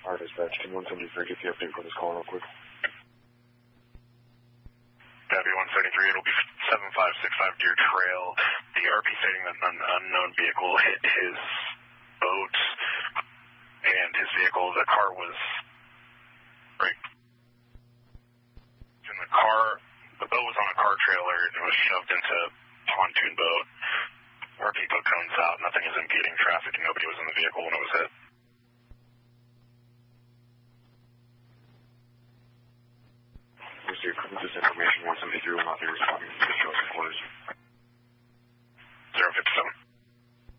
Alright, dispatch, can 173 get the update for this call real quick? Gabby 173, it'll be 7565 Deer Trail. The RP stating that an unknown vehicle hit his boat, and his vehicle, the car was right in the car. The boat was on a car trailer, and it was shoved into a pontoon boat. RP put cones out, nothing is impeding traffic, and nobody was in the vehicle when it was hit. Received this information, 173 will not be responding to the show's quarters.